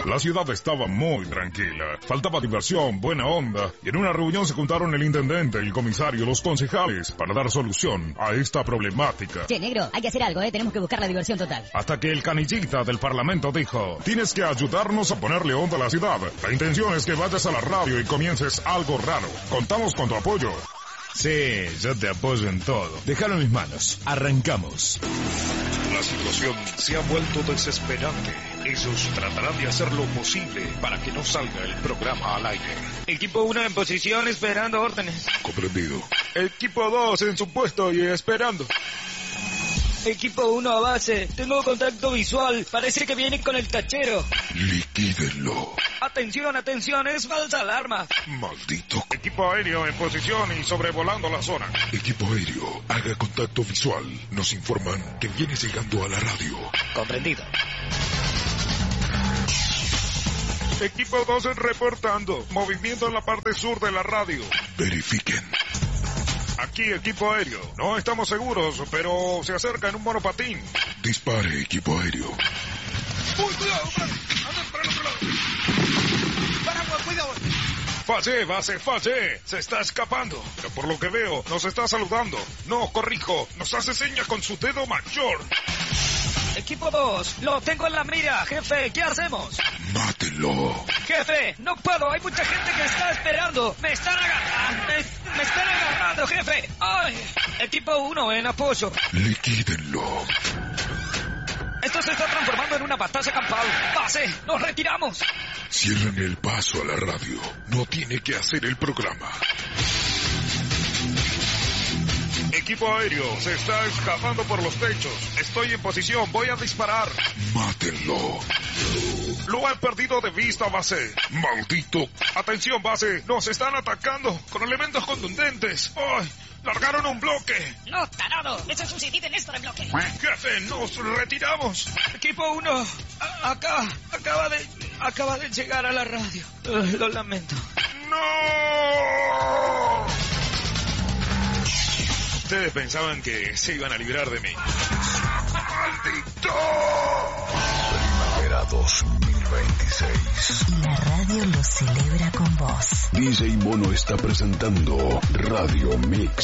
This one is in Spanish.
La ciudad estaba muy tranquila. Faltaba diversión, buena onda. Y en una reunión se juntaron el intendente, el comisario, los concejales para dar solución a esta problemática. Che, negro, hay que hacer algo, tenemos que buscar la diversión total. Hasta que el canillita del parlamento dijo: tienes que ayudarnos a ponerle onda a la ciudad. La intención es que vayas a la radio y comiences algo raro. Contamos con tu apoyo. Sí, yo te apoyo en todo. Déjalo en mis manos. Arrancamos. La situación se ha vuelto desesperante. Ellos tratarán de hacer lo posible para que no salga el programa al aire. Equipo 1 en posición esperando órdenes. Comprendido. Equipo 2 en su puesto y esperando. Equipo 1 a base. Tengo contacto visual. Parece que viene con el tachero. Liquídenlo. Atención, atención, es falsa alarma. Maldito. Equipo aéreo en posición y sobrevolando la zona. Equipo aéreo, haga contacto visual. Nos informan que viene llegando a la radio. Comprendido. Equipo 2 reportando. Movimiento en la parte sur de la radio. Verifiquen. Aquí, equipo aéreo. No estamos seguros, pero se acerca en un monopatín. Dispare, equipo aéreo. ¡Uy, cuidado! ¡Anda para el otro lado! ¡Paraguas, cuidado! Fallé. Se está escapando. Pero por lo que veo, nos está saludando. No, corrijo. Nos hace señas con su dedo mayor. Equipo 2, lo tengo en la mira, jefe, ¿qué hacemos? Mátenlo. Jefe, no puedo, hay mucha gente que está esperando. Me están agarrando, me están agarrando, jefe. ¡Ay! Equipo 1 en apoyo. Liquídenlo. Esto se está transformando en una batalla campal. ¡Base! ¡Nos retiramos! Cierren el paso a la radio. No tiene que hacer el programa. Equipo aéreo, se está escapando por los techos. Estoy en posición, voy a disparar. Mátenlo. Lo he perdido de vista, base. Maldito. Atención, base, nos están atacando con elementos contundentes. ¡Ay! ¡Largaron un bloque! ¡No, tarado! ¡Eso es un sitio en esto de bloque! ¡Jefe, nos retiramos! Equipo 1, acaba de llegar a la radio. Lo lamento. ¡No! Ustedes pensaban que se iban a librar de mí. ¡Maldito! Primavera 2026. Y la radio lo celebra con vos. DJ Mono está presentando Radio Mix.